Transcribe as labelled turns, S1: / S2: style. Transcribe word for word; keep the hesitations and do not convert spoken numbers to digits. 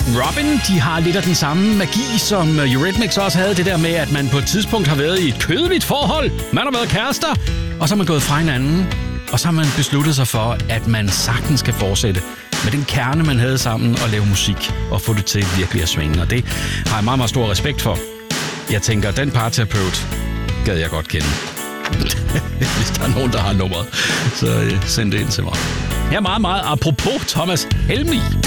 S1: Robin, de har lidt af den samme magi, som Eurythmics også havde. Det der med, at man på et tidspunkt har været i et kødeligt forhold. Man har været kærester, og så er man gået fra hinanden. Og så har man besluttet sig for, at man sagtens skal fortsætte med den kerne, man havde sammen, og lave musik og få det til virkelig at svinge. Og det har jeg meget, meget stor respekt for. Jeg tænker, den parterapeut gad jeg godt kende. Hvis der er nogen, der har nummeret, så send det ind til mig. Her meget, meget apropos Thomas Helmig.